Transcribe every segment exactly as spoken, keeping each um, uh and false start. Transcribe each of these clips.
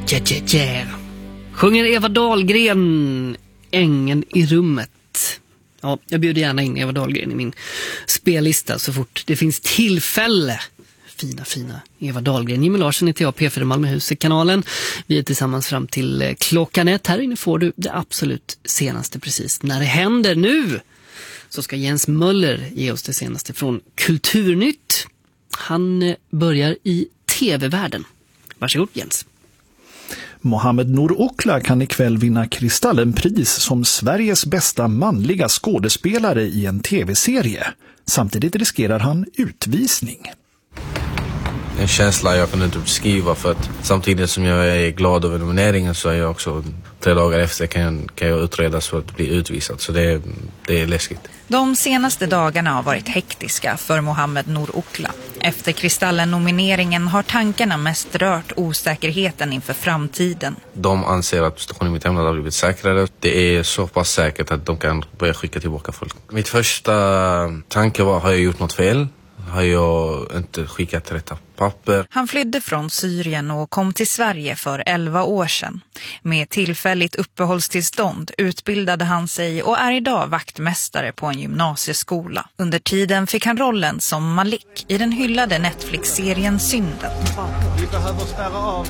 Yeah, yeah, yeah. Sjunger Eva Dahlgren Ängen i rummet. Ja, jag bjuder gärna in Eva Dahlgren i min spellista så fort det finns tillfälle. Fina, fina Eva Dahlgren. Jimmy Larsson heter jag, P fyra Malmöhus-kanalen. Vi är tillsammans fram till klockan ett. Här inne får du det absolut senaste precis när det händer. Nu så ska Jens Möller ge oss det senaste från Kulturnytt. Han börjar i tv-världen. Varsågod Jens. Mohamed Nour Okhla kan ikväll vinna Kristallenpris som Sveriges bästa manliga skådespelare i en tv-serie. Samtidigt riskerar han utvisning. En känsla jag kan inte beskriva, för att samtidigt som jag är glad över nomineringen så är jag också tre dagar efter kan jag, kan jag utredas för att bli utvisad. Så det, det är läskigt. De senaste dagarna har varit hektiska för Mohamed Nour Okhla. Efter Kristallen-nomineringen har tankarna mest rört osäkerheten inför framtiden. De anser att stationen i mitt hemland har blivit säkrare. Det är så pass säkert att de kan börja skicka tillbaka folk. Mitt första tanke var, har jag gjort något fel? Har jag inte skickat rätta papper? Han flydde från Syrien och kom till Sverige för elva år sedan. Med tillfälligt uppehållstillstånd utbildade han sig och är idag vaktmästare på en gymnasieskola. Under tiden fick han rollen som Malik i den hyllade Netflix-serien Synden. Vi behöver spärra av.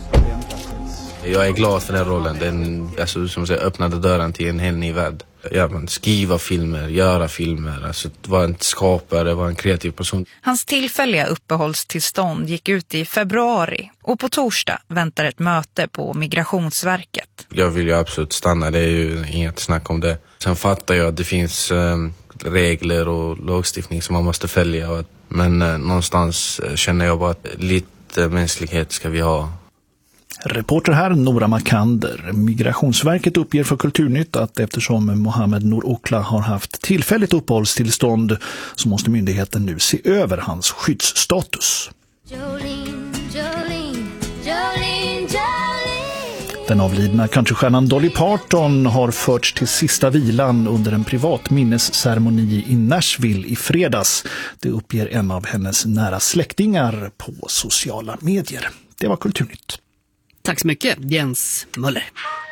Jag är glad för den rollen. Den alltså, som säger, öppnade dörren till en hel ny värld. Ja, man skriva filmer, göra filmer, alltså vara en skapare, vara en kreativ person. Hans tillfälliga uppehållstillstånd gick ut i februari och på torsdag väntar ett möte på Migrationsverket. Jag vill ju absolut stanna, det är ju inget snack om det. Sen fattar jag att det finns eh, regler och lagstiftning som man måste följa. Men eh, någonstans känner jag bara att lite mänsklighet ska vi ha. Reporter här Nora Makander. Migrationsverket uppger för Kulturnytt att eftersom Mohamed Nour Okhla har haft tillfälligt uppehållstillstånd så måste myndigheten nu se över hans skyddsstatus. Jolene, Jolene, Jolene, Jolene. Den avlidna countrystjärnan Dolly Parton har förts till sista vilan under en privat minnesceremoni i Nashville i fredags. Det uppger en av hennes nära släktingar på sociala medier. Det var Kulturnytt. Tack så mycket, Jens Möller.